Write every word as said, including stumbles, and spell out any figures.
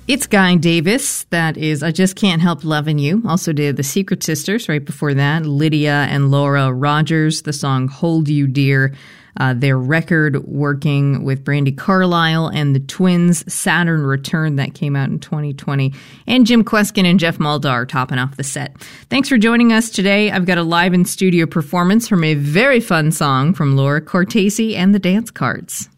It's Guy Davis. That is I Just Can't Help Lovin' You. Also did The Secret Sisters right before that. Lydia and Laura Rogers, the song Hold You Dear. Uh, their record working with Brandi Carlile and the Twins, Saturn Return, that came out in twenty twenty. And Jim Kweskin and Jeff Muldar topping off the set. Thanks for joining us today. I've got a live in studio performance from a very fun song from Laura Cortese and the Dance Cards.